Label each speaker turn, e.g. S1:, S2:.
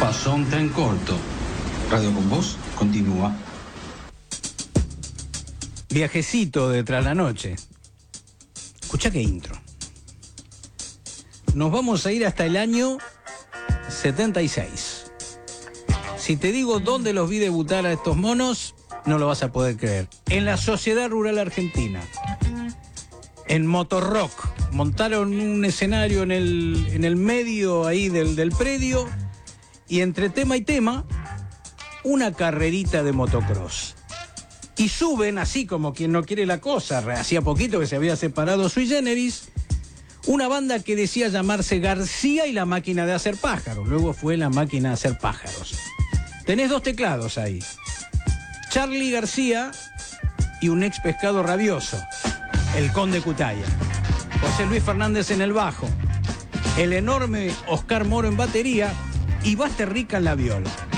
S1: Pasó un tren corto. Radio con Voz continúa.
S2: Viajecito de tras la noche. Escuchá qué intro. Nos vamos a ir hasta el año 76. Si te digo dónde los vi debutar a estos monos, no lo vas a poder creer. En la Sociedad Rural Argentina. En Motorrock. Montaron un escenario en el medio ahí del predio y entre tema y tema, una carrerita de motocross. Y suben, así como quien no quiere la cosa, hacía poquito que se había separado Sui Generis, una banda que decía llamarse García y la Máquina de Hacer Pájaros. Luego fue la Máquina de Hacer Pájaros. Tenés dos teclados ahí. Charly García y un ex pescado rabioso, el Conde Cutaya. José Luis Fernández en el bajo. El enorme Oscar Moro en batería y Basterrica en la viola.